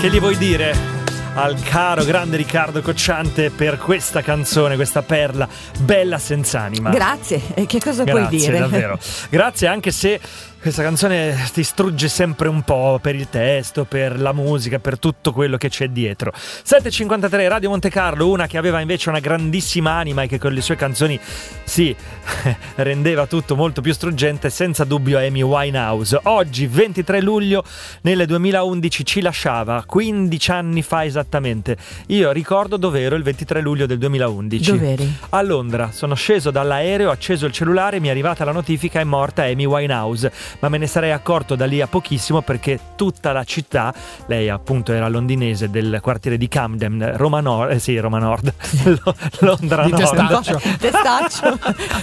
Che gli vuoi dire al caro grande Riccardo Cocciante per questa canzone, questa perla bella senz'anima? Grazie, e che cosa puoi dire? Grazie, davvero. Grazie, anche se questa canzone ti strugge sempre un po' per il testo, per la musica, per tutto quello che c'è dietro. 7.53, Radio Monte Carlo, una che aveva invece una grandissima anima e che con le sue canzoni, sì, rendeva tutto molto più struggente, senza dubbio Amy Winehouse. Oggi, 23 luglio, nel 2011 ci lasciava, 15 anni fa esattamente. Io ricordo dov'ero il 23 luglio del 2011. Dov'eri? A Londra. Sono sceso dall'aereo, ho acceso il cellulare, mi è arrivata la notifica: è morta Amy Winehouse. Ma me ne sarei accorto da lì a pochissimo, perché tutta la città, lei appunto era londinese del quartiere di Camden, Roma Nord, Londra di Nord. Testaccio.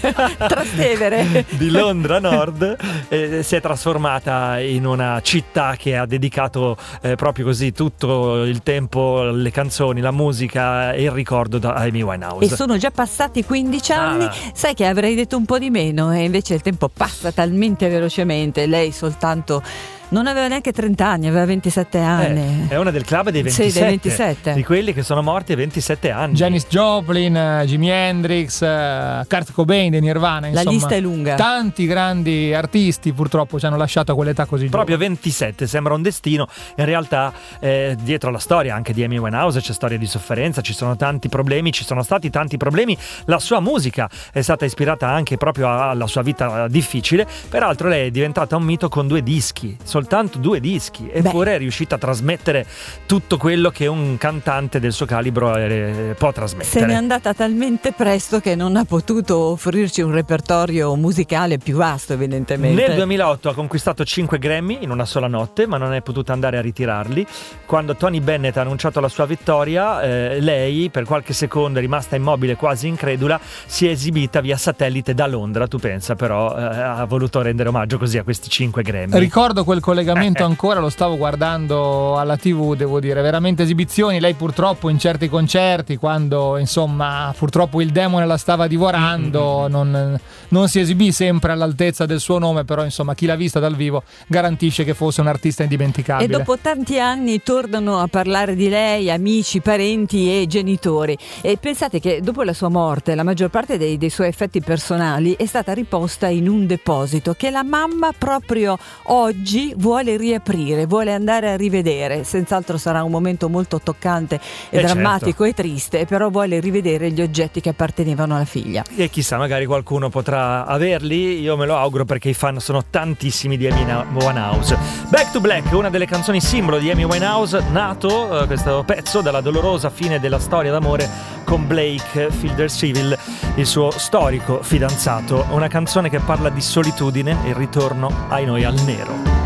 Trastevere. Di Londra Nord, si è trasformata in una città che ha dedicato proprio così tutto il tempo, le canzoni, la musica e il ricordo da Amy Winehouse. E sono già passati 15 anni, sai che avrei detto un po' di meno, e invece il tempo passa talmente velocemente. Lei soltanto non aveva neanche 30 anni, aveva 27 anni. È una del club dei 27, sì, dei 27. Di quelli che sono morti a 27 anni. Janis Joplin, Jimi Hendrix, Kurt Cobain dei Nirvana, insomma. La lista è lunga. Tanti grandi artisti purtroppo ci hanno lasciato a quell'età così giovane. Proprio 27, sembra un destino. In realtà dietro la storia anche di Amy Winehouse c'è storia di sofferenza, ci sono tanti problemi, ci sono stati tanti problemi. La sua musica è stata ispirata anche proprio alla sua vita difficile. Peraltro lei è diventata un mito con 2 dischi, soltanto 2 dischi, eppure è riuscita a trasmettere tutto quello che un cantante del suo calibro può trasmettere. Se n'è andata talmente presto che non ha potuto offrirci un repertorio musicale più vasto, evidentemente. Nel 2008 ha conquistato 5 Grammy in una sola notte, ma non è potuta andare a ritirarli. Quando Tony Bennett ha annunciato la sua vittoria, lei per qualche secondo è rimasta immobile, quasi incredula, si è esibita via satellite da Londra. Tu pensa, però ha voluto rendere omaggio così a questi 5 Grammy. Ricordo quel collegamento ancora, lo stavo guardando alla TV, devo dire, veramente esibizioni. Lei purtroppo in certi concerti, quando insomma purtroppo il demone la stava divorando, non si esibì sempre all'altezza del suo nome, però insomma chi l'ha vista dal vivo garantisce che fosse un artista indimenticabile. E dopo tanti anni tornano a parlare di lei amici, parenti e genitori, e pensate che dopo la sua morte la maggior parte dei suoi effetti personali è stata riposta in un deposito che la mamma proprio oggi vuole riaprire, vuole andare a rivedere. Senz'altro sarà un momento molto toccante e drammatico, certo, e triste, però vuole rivedere gli oggetti che appartenevano alla figlia. E chissà, magari qualcuno potrà averli. Io me lo auguro, perché i fan sono tantissimi di Amy Winehouse. Back to Black, una delle canzoni simbolo di Amy Winehouse, nato questo pezzo dalla dolorosa fine della storia d'amore con Blake Filder-Civil, il suo storico fidanzato. Una canzone che parla di solitudine e il ritorno ai noi al nero.